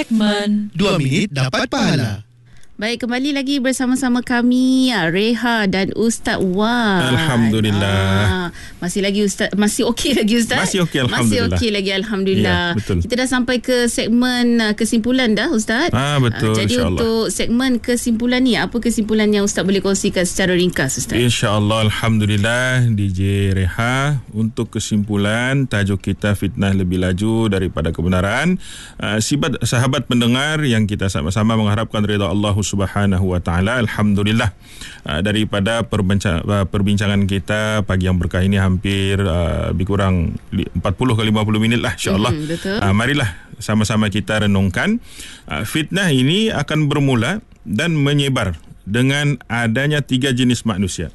Segmen 2 minit dapat pahala. Baik, kembali lagi bersama-sama kami Reha dan Ustaz Wan. Alhamdulillah. Masih lagi Ustaz, masih okey lagi Ustaz? Masih okey, alhamdulillah. Masih okey lagi, alhamdulillah. Ya, betul. Kita dah sampai ke segmen kesimpulan dah Ustaz. Betul, jadi insya-Allah. untuk segmen kesimpulan ni, apa kesimpulan yang Ustaz boleh kongsikan secara ringkas Ustaz? InsyaAllah, alhamdulillah DJ Reha. Untuk kesimpulan, tajuk kita fitnah lebih laju daripada kebenaran. Sahabat pendengar yang kita sama-sama mengharapkan redha Allah Subhanahu wa taala, alhamdulillah, daripada perbincangan kita pagi yang berkah ini hampir lebih kurang 40 ke 50 minit lah, insya-Allah. Betul. Marilah sama-sama kita renungkan. Fitnah ini akan bermula dan menyebar dengan adanya 3 jenis manusia.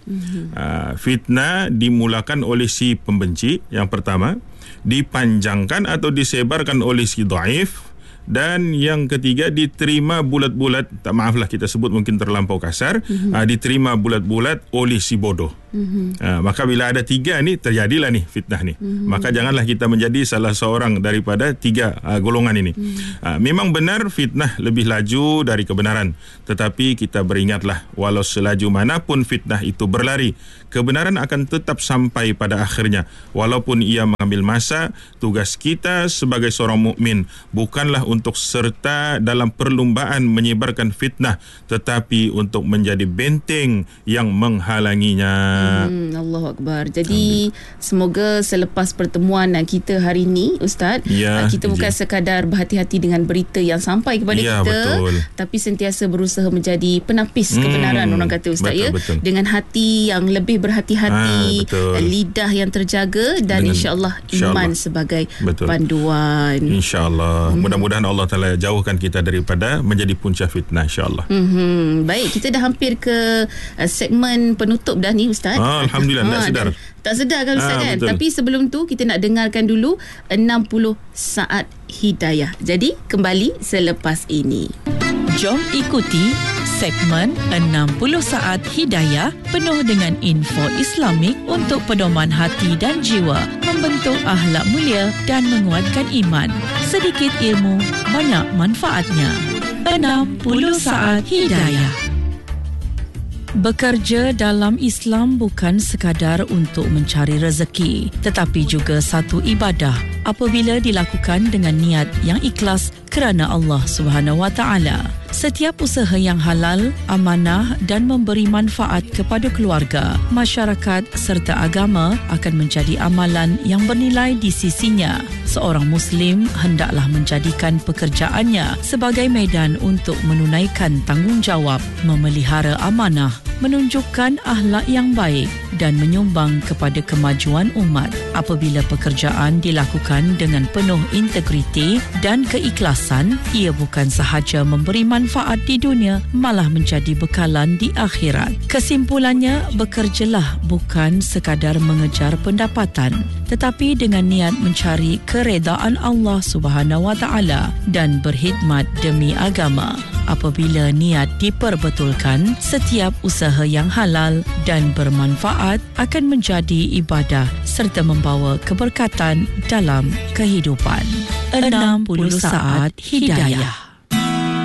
Fitnah dimulakan oleh si pembenci, yang pertama, dipanjangkan atau disebarkan oleh si dhaif, dan yang ketiga diterima bulat-bulat, maaflah kita sebut mungkin terlampau kasar, diterima bulat-bulat oleh si bodoh. Maka bila ada 3 ni, terjadilah ni fitnah ni. Maka janganlah kita menjadi salah seorang daripada 3 golongan ini. Memang benar fitnah lebih laju dari kebenaran, tetapi kita beringatlah, walau selaju manapun fitnah itu berlari, kebenaran akan tetap sampai pada akhirnya. Walaupun ia mengambil masa, tugas kita sebagai seorang mukmin bukanlah untuk serta dalam perlumbaan menyebarkan fitnah, tetapi untuk menjadi benteng yang menghalanginya. Allahu Akbar. Jadi semoga selepas pertemuan kita hari ini Ustaz, kita bukan sekadar berhati-hati dengan berita yang sampai kepada kita, betul, tapi sentiasa berusaha menjadi penapis kebenaran, orang kata Ustaz, betul. dengan hati yang lebih berhati-hati, lidah yang terjaga, dan insya-Allah iman sebagai panduan. InsyaAllah. Mudah-mudahan Allah Ta'ala jauhkan kita daripada menjadi punca fitnah, insyaAllah. Baik, kita dah hampir ke segmen penutup dah ni Ustaz. Alhamdulillah, tak sedar. Tak sedar kan Ustaz kan? Betul. Tapi sebelum tu kita nak dengarkan dulu 60 saat hidayah. Jadi kembali selepas ini. Jom ikuti segmen 60 saat hidayah penuh dengan info Islamik untuk pedoman hati dan jiwa, membentuk akhlak mulia dan menguatkan iman. Sedikit ilmu, banyak manfaatnya. 60 saat hidayah. Bekerja dalam Islam bukan sekadar untuk mencari rezeki, tetapi juga satu ibadah apabila dilakukan dengan niat yang ikhlas kerana Allah Subhanahu Wa Taala. Setiap usaha yang halal, amanah dan memberi manfaat kepada keluarga, masyarakat serta agama akan menjadi amalan yang bernilai di sisinya. Seorang Muslim hendaklah menjadikan pekerjaannya sebagai medan untuk menunaikan tanggungjawab, memelihara amanah, menunjukkan akhlak yang baik dan menyumbang kepada kemajuan umat. Apabila pekerjaan dilakukan dengan penuh integriti dan keikhlasan, ia bukan sahaja memberi manfaat di dunia, malah menjadi bekalan di akhirat. Kesimpulannya, bekerjalah bukan sekadar mengejar pendapatan, tetapi dengan niat mencari keredaan Allah Subhanahu Wa Taala dan berkhidmat demi agama. Apabila niat diperbetulkan, setiap usaha yang halal dan bermanfaat akan menjadi ibadah serta membawa keberkatan dalam kehidupan. 60 saat hidayah.